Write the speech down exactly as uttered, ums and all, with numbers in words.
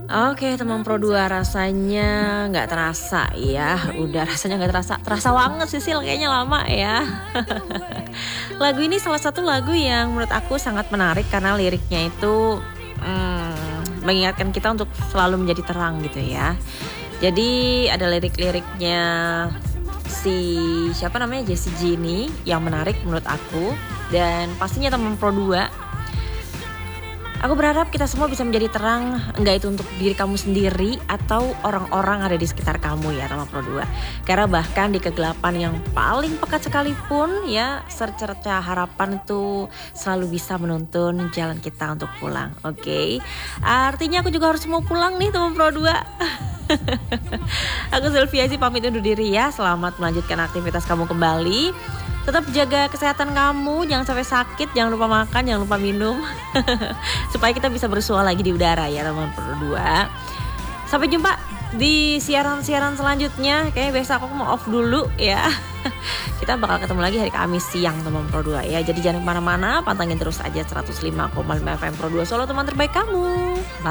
Oke teman Pro dua, rasanya nggak terasa ya. Udah rasanya nggak terasa. Terasa banget Sisil, kayaknya lama ya. Lagu ini salah satu lagu yang menurut aku sangat menarik karena liriknya itu hmm, mengingatkan kita untuk selalu menjadi terang gitu ya. Jadi ada lirik-liriknya si siapa namanya Jessie J ini yang menarik menurut aku. Dan pastinya teman Pro dua, aku berharap kita semua bisa menjadi terang, enggak itu untuk diri kamu sendiri atau orang-orang ada di sekitar kamu ya teman Pro dua. Karena bahkan di kegelapan yang paling pekat sekalipun ya, secerca harapan itu selalu bisa menuntun jalan kita untuk pulang. Oke, okay? Artinya aku juga harus mau pulang nih teman Pro dua. Aku Sylvia sih pamit undur diri ya. Selamat melanjutkan aktivitas kamu kembali. Tetap jaga kesehatan kamu, jangan sampai sakit, jangan lupa makan, jangan lupa minum. Supaya kita bisa bersua lagi di udara ya teman Pro dua. Sampai jumpa di siaran-siaran selanjutnya. Kayaknya besok aku mau off dulu ya. Kita bakal ketemu lagi hari Kamis siang teman Pro dua ya. Jadi jangan kemana-mana, pantengin terus aja seratus lima koma lima F M Pro dua Solo, teman terbaik kamu. Bye.